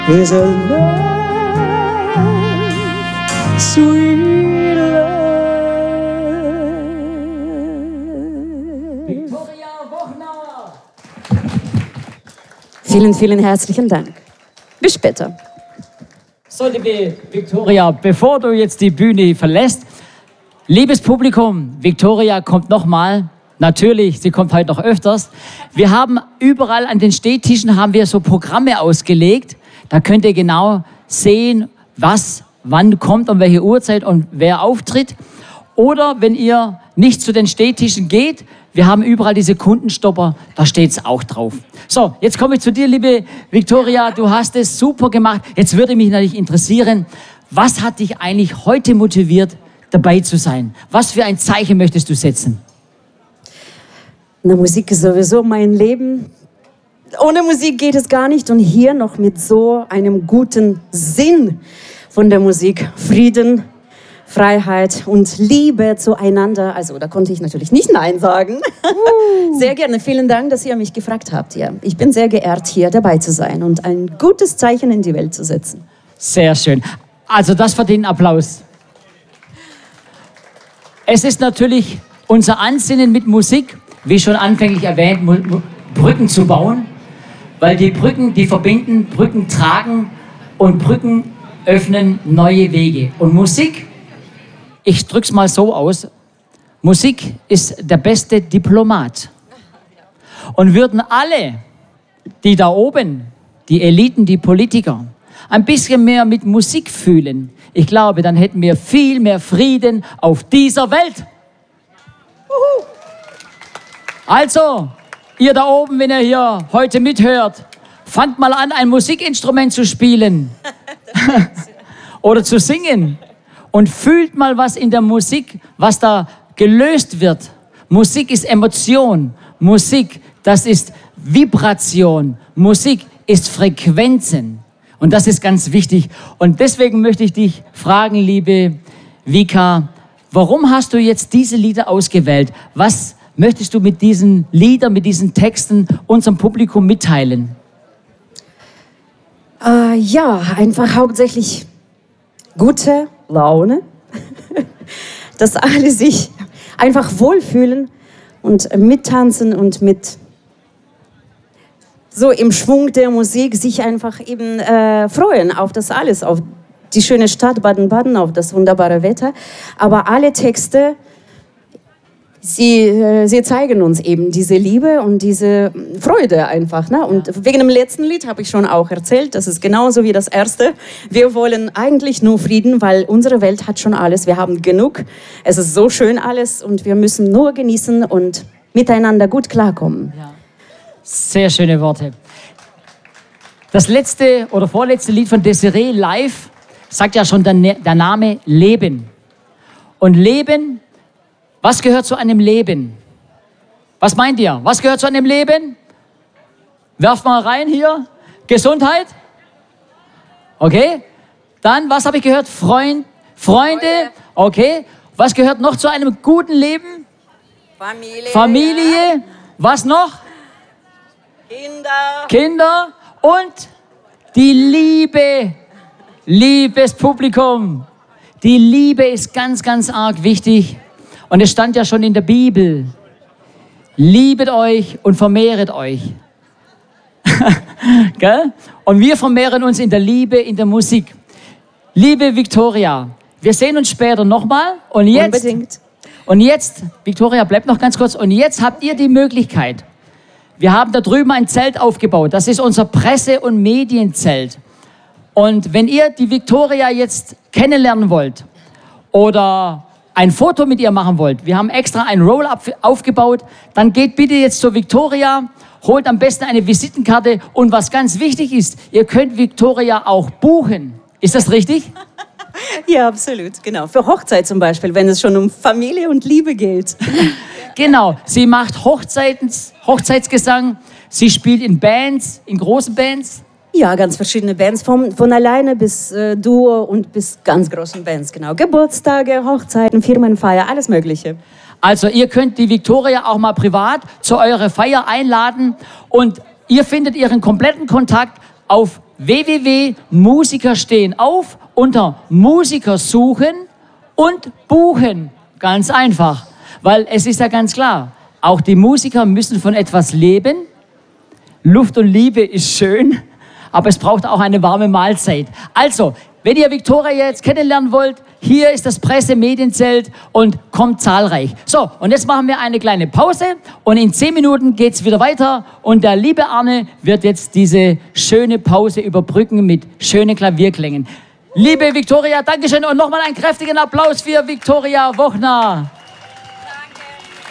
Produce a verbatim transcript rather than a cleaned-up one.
is a love, sweet love. Viktoria Wochnauer. Vielen, vielen herzlichen Dank. Bis später. So, liebe Viktoria, bevor du jetzt die Bühne verlässt, liebes Publikum, Viktoria kommt nochmal. Natürlich, sie kommt heute noch öfters. Wir haben überall an den Stehtischen haben wir so Programme ausgelegt. Da könnt ihr genau sehen, was wann kommt, um welche Uhrzeit und wer auftritt. Oder wenn ihr nicht zu den Stehtischen geht, wir haben überall diese Kundenstopper, da steht es auch drauf. So, jetzt komme ich zu dir, liebe Viktoria. Du hast es super gemacht. Jetzt würde mich natürlich interessieren, was hat dich eigentlich heute motiviert, dabei zu sein? Was für ein Zeichen möchtest du setzen? Na, Musik ist sowieso mein Leben. Ohne Musik geht es gar nicht. Und hier noch mit so einem guten Sinn von der Musik. Frieden, Freiheit und Liebe zueinander. Also da konnte ich natürlich nicht Nein sagen. Uh. Sehr gerne. Vielen Dank, dass ihr mich gefragt habt. Ja. Ich bin sehr geehrt, hier dabei zu sein und ein gutes Zeichen in die Welt zu setzen. Sehr schön. Also das verdient einen Applaus. Es ist natürlich unser Ansinnen mit Musik, wie schon anfänglich erwähnt, Brücken zu bauen, weil die Brücken, die verbinden, Brücken tragen und Brücken öffnen neue Wege. Und Musik, ich drück's mal so aus, Musik ist der beste Diplomat. Und würden alle, die da oben, die Eliten, die Politiker, ein bisschen mehr mit Musik fühlen, ich glaube, dann hätten wir viel mehr Frieden auf dieser Welt. Uhu. Also, ihr da oben, wenn ihr hier heute mithört, fangt mal an, ein Musikinstrument zu spielen oder zu singen und fühlt mal was in der Musik, was da gelöst wird. Musik ist Emotion, Musik, das ist Vibration, Musik ist Frequenzen und das ist ganz wichtig. Und deswegen möchte ich dich fragen, liebe Vika, warum hast du jetzt diese Lieder ausgewählt? Was möchtest du mit diesen Liedern, mit diesen Texten unserem Publikum mitteilen? Äh, ja, einfach hauptsächlich gute Laune, dass alle sich einfach wohlfühlen und mittanzen und mit so im Schwung der Musik sich einfach eben äh, freuen auf das alles, auf die schöne Stadt Baden-Baden, auf das wunderbare Wetter. Aber alle Texte, Sie, äh, sie zeigen uns eben diese Liebe und diese Freude einfach. Ne? Und wegen dem letzten Lied habe ich schon auch erzählt, das ist genauso wie das erste. Wir wollen eigentlich nur Frieden, weil unsere Welt hat schon alles. Wir haben genug. Es ist so schön alles und wir müssen nur genießen und miteinander gut klarkommen. Ja. Sehr schöne Worte. Das letzte oder vorletzte Lied von Desiree, Live, sagt ja schon der, der Name Leben. Und Leben, was gehört zu einem Leben? Was meint ihr? Was gehört zu einem Leben? Werft mal rein hier. Gesundheit? Okay. Dann, was habe ich gehört? Freund, Freunde? Okay. Was gehört noch zu einem guten Leben? Familie. Familie. Was noch? Kinder. Kinder. Und die Liebe. Liebes Publikum. Die Liebe ist ganz, ganz arg wichtig. Und es stand ja schon in der Bibel, liebet euch und vermehret euch. Gell? Und wir vermehren uns in der Liebe, in der Musik. Liebe Viktoria, wir sehen uns später nochmal. Und jetzt, Unbedingt. Und jetzt, Viktoria, bleibt noch ganz kurz. Und jetzt habt ihr die Möglichkeit. Wir haben da drüben ein Zelt aufgebaut. Das ist unser Presse- und Medienzelt. Und wenn ihr die Viktoria jetzt kennenlernen wollt oder ein Foto mit ihr machen wollt, wir haben extra ein Roll-Up aufgebaut, dann geht bitte jetzt zur Viktoria, holt am besten eine Visitenkarte und was ganz wichtig ist, ihr könnt Viktoria auch buchen. Ist das richtig? Ja, absolut, genau. Für Hochzeit zum Beispiel, wenn es schon um Familie und Liebe geht. Genau, sie macht Hochzeits, Hochzeitsgesang, sie spielt in Bands, in großen Bands. Ja, ganz verschiedene Bands, von, von alleine bis äh, Duo und bis ganz großen Bands, genau. Geburtstage, Hochzeiten, Firmenfeier, alles Mögliche. Also ihr könnt die Viktoria auch mal privat zu eurer Feier einladen und ihr findet ihren kompletten Kontakt auf w w w punkt musiker stehen auf unter Musiker suchen und buchen. Ganz einfach. Weil es ist ja ganz klar, auch die Musiker müssen von etwas leben. Luft und Liebe ist schön, aber es braucht auch eine warme Mahlzeit. Also, wenn ihr Viktoria jetzt kennenlernen wollt, hier ist das Presse-Medienzelt und kommt zahlreich. So, und jetzt machen wir eine kleine Pause und in zehn Minuten geht es wieder weiter und der liebe Arne wird jetzt diese schöne Pause überbrücken mit schönen Klavierklängen. Liebe Viktoria, Dankeschön und nochmal einen kräftigen Applaus für Viktoria Wochner.